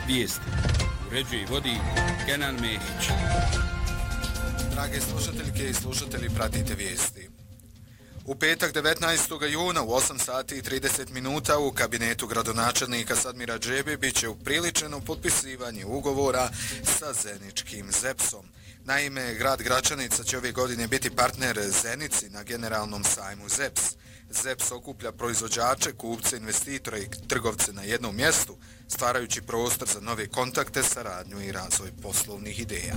Vijesti. Uređuje i vodi Kenan Mehić. Drage slušateljke i slušatelji, pratite vijesti. U petak 19. juna u 8 sati i 30 minuta u kabinetu gradonačelnika Sadmira Džebe bit će upriličeno potpisivanje ugovora sa Zeničkim ZEPS-om. Naime, grad Gračanica će ove godine biti partner Zenici na generalnom sajmu ZEPS. ZEPS okuplja proizvođače, kupce, investitore i trgovce na jednom mjestu, stvarajući prostor za nove kontakte, saradnju i razvoj poslovnih ideja.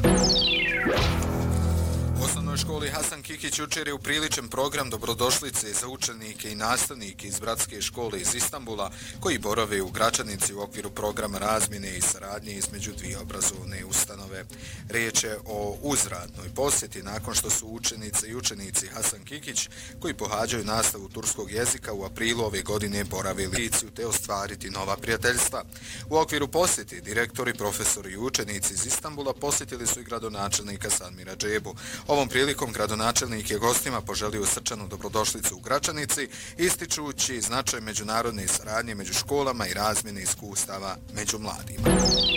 U osnovnoj školi Hasan Kikić jučer je upriličen program dobrodošlice za učenike i nastavnike iz bratske škole iz Istanbula koji borave u Gračanici u okviru programa razmjene i saradnje između dvije obrazovne ustanove. Riječ je o uzvratnoj posjeti nakon što su učenice i učenici Hasan Kikić koji pohađaju nastavu turskog jezika u aprilu ove godine boravili Liciju te ostvariti nova prijateljstva. U okviru posjeti direktori, profesori i učenici iz Istanbula posjetili su i gradonačelnika Sadmira Džebu. Ovom prilikom gradonačelnik je gostima poželio srčanu dobrodošlicu u Gračanici, ističući značaj međunarodne saradnje među školama i razmjene iskustava među mladima.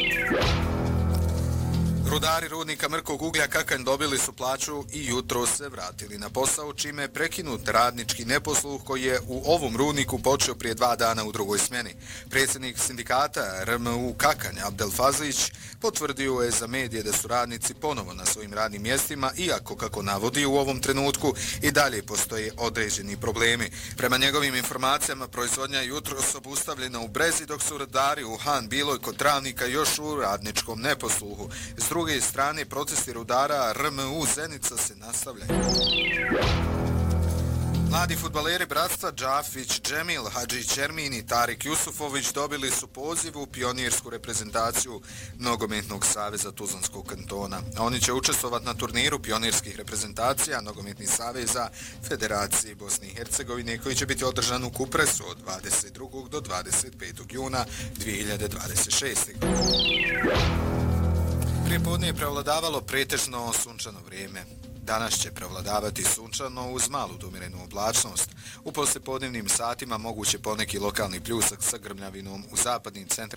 Rudari rudnika mrkog uglja Kakanj dobili su plaću i jutro se vratili na posao, čime je prekinut radnički neposluh koji je u ovom rudniku počeo prije 2 dana u drugoj smjeni. Predsjednik sindikata RMU Kakanj Abdel Fazlić potvrdio je za medije da su radnici ponovo na svojim radnim mjestima, iako, kako navodi, u ovom trenutku i dalje postoje određeni problemi. Prema njegovim informacijama, proizvodnja je jutros obustavljena u Brezi, dok su rudari u Han Biloj kod Travnika još u radničkom neposluhu. S druge strane, protesti rudara RMU Zenica se nastavljaju. Mladi fudbaleri bratstva Džafić Džemil, Hadžić Ermin i Tarik Jusufović dobili su poziv u pionirsku reprezentaciju Nogometnog saveza Tuzlanskog kantona. Oni će učestvovati na turniru pionirskih reprezentacija Nogometnih saveza Federacije Bosne i Hercegovine koji će biti održan u Kupresu od 22. do 25. juna 2026. Prije podne je prevladavalo pretežno sunčano vrijeme. Danas će prevladavati sunčano uz malu domirenu oblačnost. U poslijepodnevnim satima moguće poneki lokalni pljusak sa grmljavinom u zapadnim centrima